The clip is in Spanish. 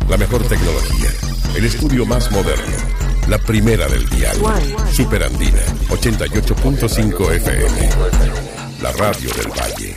la mejor tecnología, el estudio más moderno, la primera del dial. Super Andina, 88.5 FM, la radio del Valle.